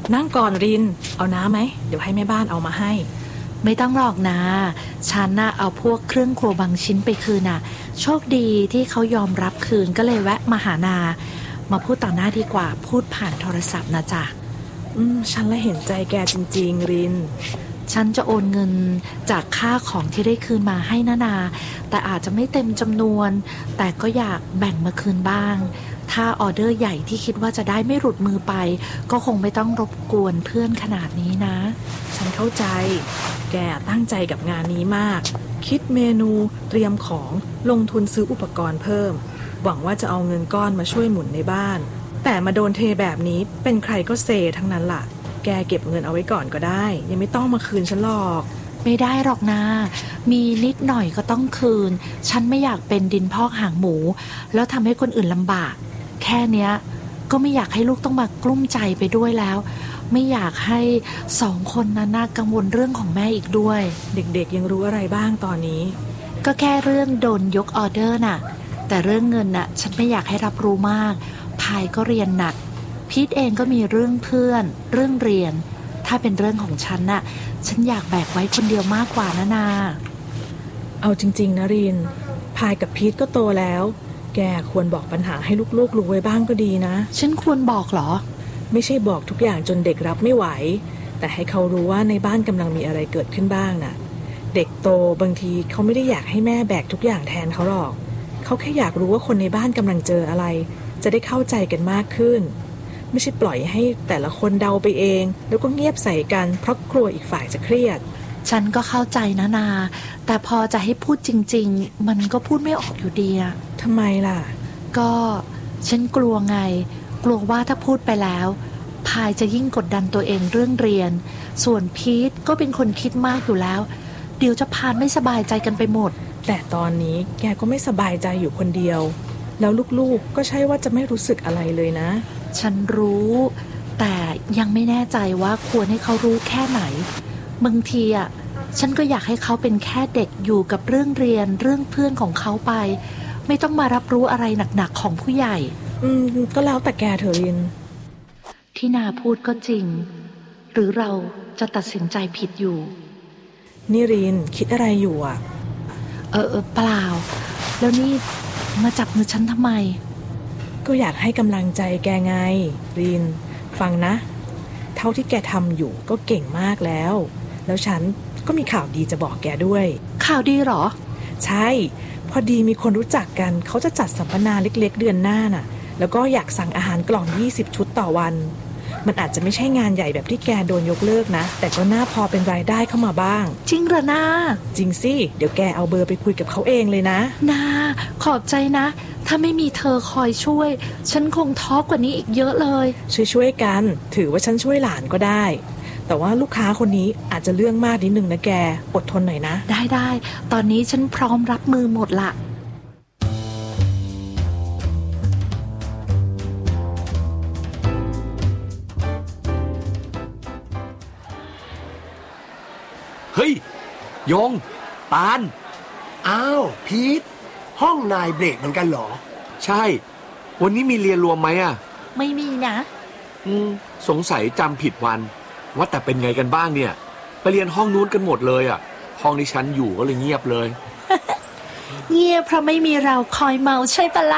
นั่งก่อนรินเอาน้ำไหมเดี๋ยวให้แม่บ้านเอามาให้ไม่ต้องหรอกนะฉันน่ะเอาพวกเครื่องครัวบางชิ้นไปคืนน่ะโชคดีที่เขายอมรับคืนก็เลยแวะมาหานามาพูดต่อหน้าดีกว่าพูดผ่านโทรศัพท์นะจ๊ะฉันละเห็นใจแกจริงๆรินฉันจะโอนเงินจากค่าของที่ได้คืนมาให้นาแต่อาจจะไม่เต็มจำนวนแต่ก็อยากแบ่งมาคืนบ้างถ้าออเดอร์ใหญ่ที่คิดว่าจะได้ไม่หลุดมือไปก็คงไม่ต้องรบกวนเพื่อนขนาดนี้นะฉันเข้าใจแกตั้งใจกับงานนี้มากคิดเมนูเตรียมของลงทุนซื้ออุปกรณ์เพิ่มหวังว่าจะเอาเงินก้อนมาช่วยหมุนในบ้านแต่มาโดนเทแบบนี้เป็นใครก็เซทั้งนั้นล่ะแกเก็บเงินเอาไว้ก่อนก็ได้ยังไม่ต้องมาคืนฉันหรอกไม่ได้หรอกนะมีนิดหน่อยก็ต้องคืนฉันไม่อยากเป็นดินพอกหางหมูแล้วทำให้คนอื่นลำบากแค่เนี้ยก็ไม่อยากให้ลูกต้องมากลุ้มใจไปด้วยแล้วไม่อยากให้สองคนนั้นน่ากังวลเรื่องของแม่อีกด้วยเด็กๆยังรู้อะไรบ้างตอนนี้ก็แค่เรื่องโดนยกออเดอร์น่ะแต่เรื่องเงินน่ะฉันไม่อยากให้รับรู้มากพายก็เรียนหนักพีทเองก็มีเรื่องเพื่อนเรื่องเรียนถ้าเป็นเรื่องของฉันน่ะฉันอยากแบกไว้คนเดียวมากกว่านะนาเอาจริงๆนะรินพายกับพีทก็โตแล้วแกควรบอกปัญหาให้ลูกๆรู้ไว้บ้างก็ดีนะฉันควรบอกเหรอไม่ใช่บอกทุกอย่างจนเด็กรับไม่ไหวแต่ให้เขารู้ว่าในบ้านกำลังมีอะไรเกิดขึ้นบ้างน่ะเด็กโตบางทีเขาไม่ได้อยากให้แม่แบกทุกอย่างแทนเขาหรอกเขาแค่อยากรู้ว่าคนในบ้านกำลังเจออะไรจะได้เข้าใจกันมากขึ้นไม่ใช่ปล่อยให้แต่ละคนเดาไปเองแล้วก็เงียบใส่กันเพราะกลัวอีกฝ่ายจะเครียดฉันก็เข้าใจนะนาแต่พอจะให้พูดจริงๆมันก็พูดไม่ออกอยู่ดีอะทำไมล่ะก็ฉันกลัวไงกลัวว่าถ้าพูดไปแล้วพายจะยิ่งกดดันตัวเองเรื่องเรียนส่วนพีทก็เป็นคนคิดมากอยู่แล้วเดี๋ยวจะพานไม่สบายใจกันไปหมดแต่ตอนนี้แกก็ไม่สบายใจอยู่คนเดียวแล้วลูกๆก็ใช่ว่าจะไม่รู้สึกอะไรเลยนะฉันรู้แต่ยังไม่แน่ใจว่าควรให้เขารู้แค่ไหนบางทีอ่ะฉันก็อยากให้เขาเป็นแค่เด็กอยู่กับเรื่องเรียนเรื่องเพื่อนของเขาไปไม่ต้องมารับรู้อะไรหนักๆของผู้ใหญ่ก็แล้วแต่แกเถอะรินที่นาพูดก็จริงหรือเราจะตัดสินใจผิดอยู่นี่รินคิดอะไรอยู่อ่ะเปล่าแล้วนี่มาจับมือฉันทำไมก็อยากให้กำลังใจแกไงรินฟังนะเท่าที่แกทำอยู่ก็เก่งมากแล้วฉันก็มีข่าวดีจะบอกแกด้วยข่าวดีเหรอใช่พอดีมีคนรู้จักกันเขาจะจัดสัมมนาเล็กๆเดือนหน้าน่ะแล้วก็อยากสั่งอาหารกล่อง20ชุดต่อวันมันอาจจะไม่ใช่งานใหญ่แบบที่แกโดนยกเลิกนะแต่ก็น่าพอเป็นรายได้เข้ามาบ้างจริงเหรอนาจริงสิเดี๋ยวแกเอาเบอร์ไปคุยกับเขาเองเลยนะนาขอบใจนะถ้าไม่มีเธอคอยช่วยฉันคงท้อกว่านี้อีกเยอะเลยช่วยกันถือว่าฉันช่วยหลานก็ได้แต่ว่าลูกค้าคนนี้อาจจะเรื่องมากนิดนึงนะแกอดทนหน่อยนะได้ตอนนี้ฉันพร้อมรับมือหมดละเฮ้ยยงตาลอ้าวพีทห้องนายเบรกเหมือนกันเหรอใช่วันนี้มีเรียนรวมไหมอ่ะไม่มีนะสงสัยจำผิดวันว่าแต่เป็นไงกันบ้างเนี่ยไปเรียนห้องนู้นกันหมดเลยอ่ะห้องที่ฉันอยู่ก็เลยเงียบเลยเงียบเพราะไม่มีเราคอยเมาใช่ปะล่ะ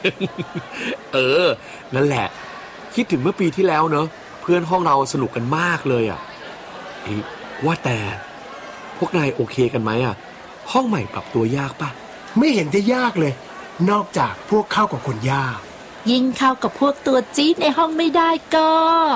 นั่นแหละคิดถึงเมื่อปีที่แล้วเนอะเพื่อนห้องเราสนุกกันมากเลยอ่ะว่าแต่พวกนายโอเคกันไหมอ่ะห้องใหม่ปรับตัวยากปะไม่เห็นจะยากเลยนอกจากพวกเข้ากับคนยากยิ่งเข้ากับพวกตัวจี๊ดในห้องไม่ได้ก็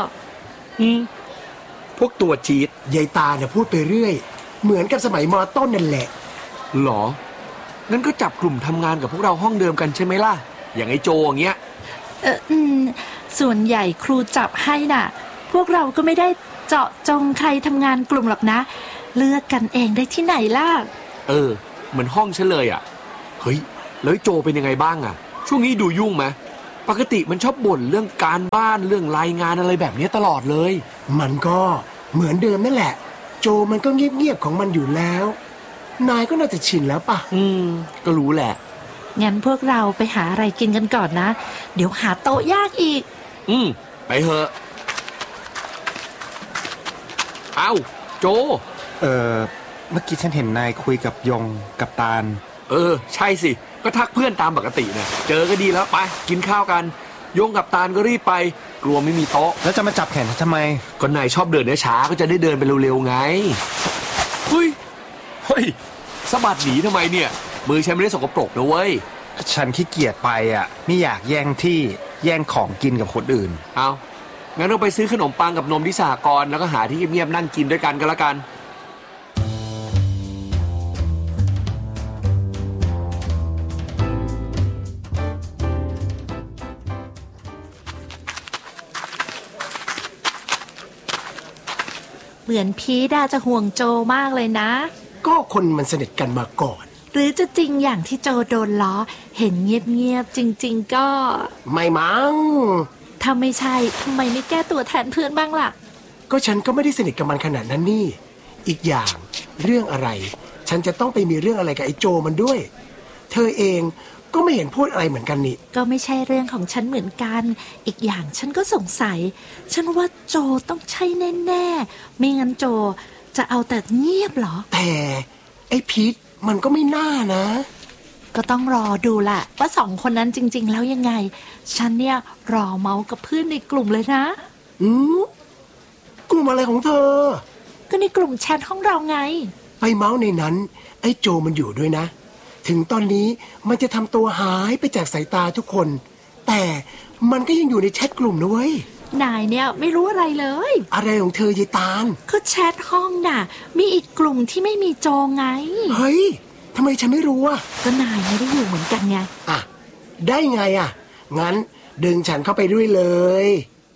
พวกตัวจี๊ดยายตาเนี่ยพูดไปเรื่อยเหมือนกับสมัยม.ต้นนั่นแหละหรองั้นก็จับกลุ่มทำงานกับพวกเราห้องเดิมกันใช่ไหมล่ะอย่างไอ้โจอย่างเงี้ยส่วนใหญ่ครูจับให้น่ะพวกเราก็ไม่ได้เจาะจงใครทำงานกลุ่มหรอกนะเลือกกันเองได้ที่ไหนล่ะเหมือนห้องฉันเลยอ่ะเฮ้ยแล้วโจเป็นยังไงบ้างอ่ะช่วงนี้ดูยุ่งไหมปกติมันชอบบ่นเรื่องการบ้านเรื่องรายงานอะไรแบบนี้ตลอดเลยมันก็เหมือนเดิมนั่นแหละโจมันก็เงียบๆของมันอยู่แล้วนายก็น่าจะชินแล้วป่ะก็รู้แหละงั้นพวกเราไปหาอะไรกินกันก่อนนะเดี๋ยวหาโต๊ะยากอีกไปเถอะเอ้าโจเมื่อกี้ฉันเห็นนายคุยกับยงกับตาลใช่สิก็ทักเพื่อนตามปกติเนี่ยเจอก็ดีแล้วไปกินข้าวกันยงกับตาลก็รีบไปกลัวไม่มีโต๊ะแล้วจะมาจับแขนทำไมก็นายชอบเดินช้าก็จะได้เดินไปเร็วๆไงเฮ้ยสะบัดหนีทำไมเนี่ยมือฉันไม่ได้สกปรกนะเว้ยฉันขี้เกียจไปไม่อยากแย่งที่แย่งของกินกับคนอื่นเอางั้นเราไปซื้อขนมปังกับนมที่สหกรณ์แล้วก็หาที่เงียบๆนั่งกินด้วยกันก็แล้วกันเหมือนพีทจะห่วงโจมากเลยนะก็คนมันสนิทกันมาก่อนหรือจะจริงอย่างที่โจโดนล้อเห็นเงียบๆจริงๆก็ไม่มั้งถ้าไม่ใช่ทำไมไม่แก้ตัวแทนเพื่อนบ้างล่ะก็ฉันก็ไม่ได้สนิทกับมันขนาดนั้นนี่อีกอย่างเรื่องอะไรฉันจะต้องไปมีเรื่องอะไรกับไอ้โจมันด้วยเธอเองก็ไม่เห็นพูดอะไรเหมือนกันนี่ก็ไม่ใช่เรื่องของฉันเหมือนกันอีกอย่างฉันก็สงสัยฉันว่าโจต้องใช่แน่ๆไม่งั้นโจจะเอาแต่เงียบเหรอแต่ไอ้พีทมันก็ไม่น่านะก็ต้องรอดูแหละว่าสองคนนั้นจริงๆแล้วยังไงฉันเนี่ยรอเมาส์กับเพื่อนในกลุ่มเลยนะกลุ่มอะไรของเธอก็ในกลุ่มแชทของเราไงไปเมาส์ในนั้นไอ้โจมันอยู่ด้วยนะถึงตอนนี้มันจะทำตัวหายไปจากสายตาทุกคนแต่มันก็ยังอยู่ในแชทกลุ่มนะเว้ยนายเนี่ยไม่รู้อะไรเลยอะไรของเธอยายตาลก็แชทห้องน่ะมีอีกกลุ่มที่ไม่มีโจไงเฮ้ยทำไมฉันไม่รู้อ่ะก็นายไม่ได้อยู่เหมือนกันไงได้ไงงั้นดึงฉันเข้าไปด้วยเลย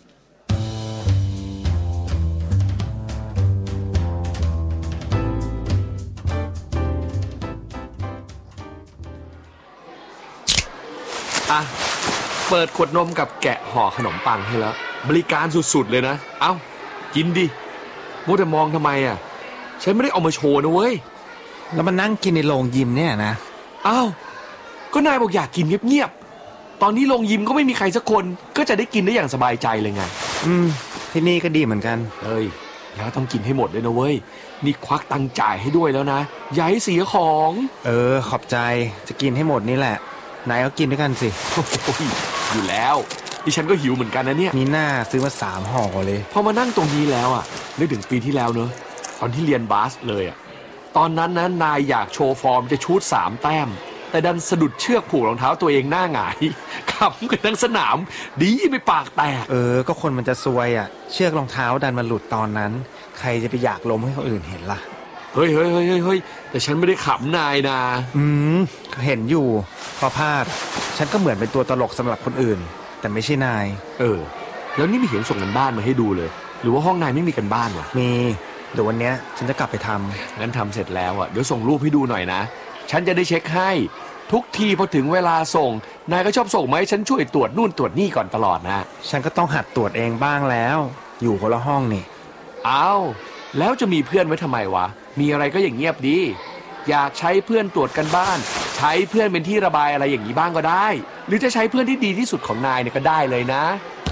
เปิดขวดนมกับแกะห่อขนมปังให้แล้วบริการสุดๆเลยนะเอ้ากินดิมัวแต่มองทำไมฉันไม่ได้เอามาโชว์นะเว้ยแล้วมันนั่งกินในโรงยิมเนี่ยนะอ้าวก็นายบอกอยากกินเงียบๆตอนนี้โรงยิมก็ไม่มีใครสักคนก็จะได้กินได้อย่างสบายใจเลยไงที่นี่ก็ดีเหมือนกันแล้วต้องกินให้หมดเลยนะเว้ยนี่ควักตังค์จ่ายให้ด้วยแล้วนะอย่าให้เสียของขอบใจจะกินให้หมดนี่แหละนายก็กินด้วยกันสิอยู่แล้วดิฉันก็หิวเหมือนกันนะเนี่ยมีหน้าซื้อมา3 ห่อเลยพอมานั่งตรงนี้แล้วนึกถึงปีที่แล้วเนอะตอนที่เรียนบาสเลยตอนนั้นนะนายอยากโชว์ฟอร์มจะชูต3 แต้มแต่ดันสะดุดเชือกผูกรองเท้าตัวเองหน้าหงายขำกันทั้งสนามดีไม่ปากแตกก็คนมันจะซวยเชือกรองเท้าดันมาหลุดตอนนั้นใครจะไปอยากล้มให้คนอื่นเห็นล่ะเฮ้ยแต่ฉันไม่ได้ขำนายนะเห็นอยู่พอพลาดฉันก็เหมือนเป็นตัวตลกสำหรับคนอื่นแต่ไม่ใช่นายแล้วนี่ไม่เห็นส่งกันบ้านมาให้ดูเลยหรือว่าห้องนายไม่มีกันบ้านวะมีเดี๋ยววันนี้ฉันจะกลับไปทำงั้นทำเสร็จแล้วเดี๋ยวส่งรูปให้ดูหน่อยนะฉันจะได้เช็คให้ทุกทีพอถึงเวลาส่งนายก็ชอบส่งมาให้ฉันช่วยตรวจนู่นตรวจนี่ก่อนตลอดนะฉันก็ต้องหัดตรวจเองบ้างแล้วอยู่คนละห้องนี่แล้วจะมีเพื่อนไว้ทำไมวะมีอะไรก็อย่างเงียบดีอยากใช้เพื่อนตรวจกันบ้านใช้เพื่อนเป็นที่ระบายอะไรอย่างนี้บ้างก็ได้หรือจะใช้เพื่อนที่ดีที่สุดของนายเนี่ยก็ได้เลยนะ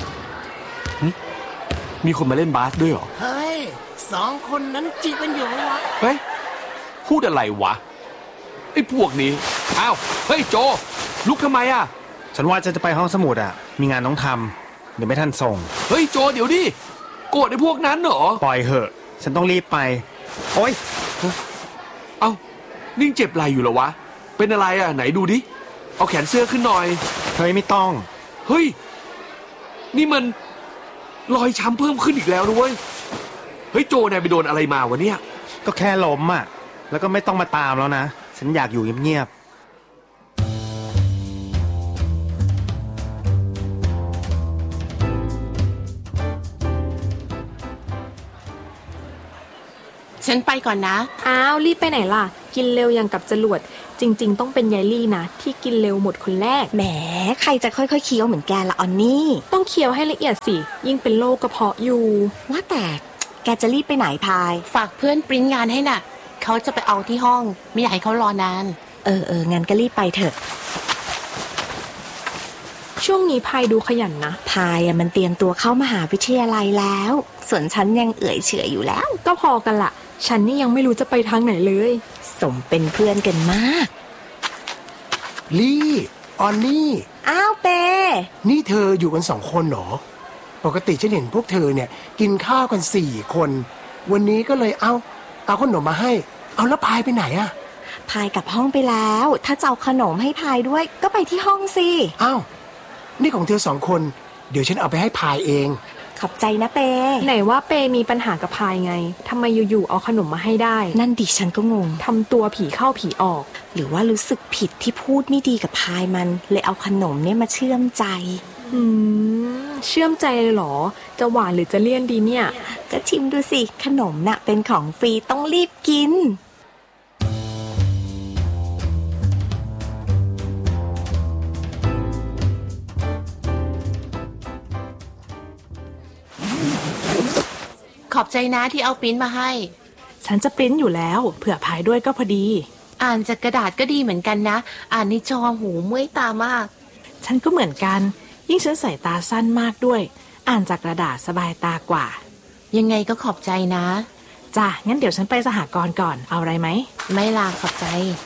มีคนมาเล่นบาสด้วยเหรอเฮ้ย2 คนนั้นจีบกันอยู่วะเฮ้ยพูดอะไรวะไอ้พวกนี้เฮ้ยโจลุกทำไมฉันว่าจะไปห้องสมุดมีงานต้องทำเดี๋ยวไม่ทันส่งเฮ้ยโจเดี๋ยวดิโกรธไอ้พวกนั้นเหรอปล่อยเหอะฉันต้องรีบไปโอ๊ยนิ่งเจ็บไหล่อยู่เหรอวะเป็นอะไรไหนดูดิเอาแขนเสื้อขึ้นหน่อยเฮ้ยไม่ต้องเฮ้ยนี่มันรอยช้ำเพิ่มขึ้นอีกแล้วด้วยเฮ้ยโจนายไปโดนอะไรมาวะเนี่ยก็แค่ล้มแล้วก็ไม่ต้องมาตามแล้วนะฉันอยากอยู่เงียบฉันไปก่อนนะรีบไปไหนล่ะกินเร็วอย่างกับจรวดจริงๆต้องเป็นยายลี่นะที่กินเร็วหมดคนแรกแหมใครจะค่อยๆเคี้ยวเหมือนแกละออนนี่ต้องเคี้ยวให้ละเอียดสิยิ่งเป็นโรคกระเพาะอยู่ว่าแต่แกจะรีบไปไหนพายฝากเพื่อนปริ้นงานให้น่ะเขาจะไปเอาที่ห้องไม่อยากให้เขารอนานงั้นก็รีบไปเถอะชช่วงนี้พายดูขยันนะพายมันเตรียมตัวเข้ามหาวิทยาลัยแล้ว ส่วนฉันยังเอื่อยเฉยอยู่แล้วก็พอกันละฉันนี่ยังไม่รู้จะไปทางไหนเลยสมเป็นเพื่อนกันมากลี่ออนนี่อ้าวเปนี่เธออยู่กัน2 คนเหรอปกติฉันเห็นพวกเธอเนี่ยกินข้าวกัน4 คนวันนี้ก็เลยเอาขนมมาให้เอาแล้วพายไปไหนอะพายกลับห้องไปแล้ว ถ้าจะเอาขนมให้พายด้วยก็ไปที่ห้องสิอ้าวนี่ของเธอ2 คนเดี๋ยวฉันเอาไปให้พายเองขอบใจนะเปไหนว่าเปมีปัญหากับพายไงทำไมอยู่ๆเอาขนมมาให้ได้นั่นดิฉันก็งงทำตัวผีเข้าผีออกหรือว่ารู้สึกผิดที่พูดไม่ดีกับพายมันเลยเอาขนมเนี่ยมาเชื่อมใจเชื่อมใจเลยเหรอจะหวานหรือจะเลี่ยนดีเนี่ยก็ชิมดูสิขนมน่ะเป็นของฟรีต้องรีบกินขอบใจนะที่เอาปริ้นมาให้ฉันจะปริ้นอยู่แล้วเผื่อพายด้วยก็พอดีอ่านจากกระดาษก็ดีเหมือนกันนะอ่านในจอหูเมื่อยตามากฉันก็เหมือนกันยิ่งฉันสายตาสั้นมากด้วยอ่านจากกระดาษสบายตากว่ายังไงก็ขอบใจนะจ้ะงั้นเดี๋ยวฉันไปสหกรณ์ก่อนเอาอะไรไหมไม่ลาขอบใจ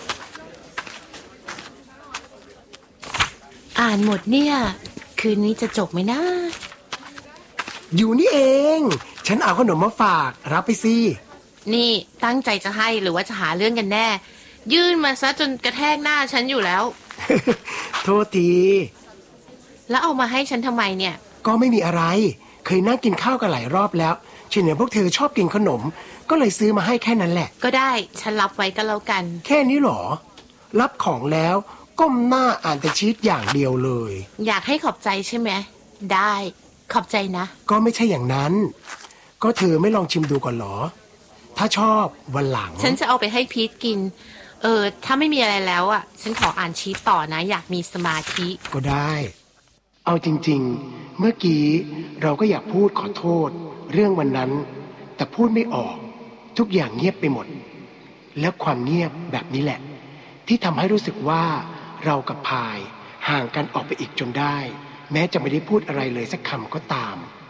อ่านหมดเนี่ย คืนนี้จะจบไหมนะอยู่นี่เองฉันเอาขนมมาฝากรับไปสินี่ตั้งใจจะให้หรือว่าจะหาเรื่องกันแน่ ยื่นมาซะจนกระแทกหน้าฉันอยู่แล้วโทษทีแล้วเอามาให้ฉันทำไมเนี่ยก็ไม่มีอะไรเคยนั่งกินข้าวกันหลายรอบแล้วฉันเห็นพวกเธอชอบกินขนมก็เลยซื้อมาให้แค่นั้นแหละก็ได้ฉันรับไว้ก็แล้วกันแค่นี้หรอรับของแล้วก้มหน้าอ่านแต่ชีตอย่างเดียวเลยอยากให้ขอบใจใช่ไหมได้ขอบใจนะก็ไม่ใช่อย่างนั้นก็เธอไม่ลองชิมดูก่อนหรอถ้าชอบวันหลังฉันจะเอาไปให้พีทกินถ้าไม่มีอะไรแล้วอ่ะฉันขออ่านชีตต่อนะอยากมีสมาธิก็ได้เอาจริงๆเมื่อกี้เราก็อยากพูดขอโทษเรื่องวันนั้นแต่พูดไม่ออกทุกอย่างเงียบไปหมดแล้วความเงียบแบบนี้แหละที่ทำให้รู้สึกว่าเรากับพายห่างกันออกไปอีกจนได้แม้จะไม่ได้พูดอะไรเลยสักคำก็ตาม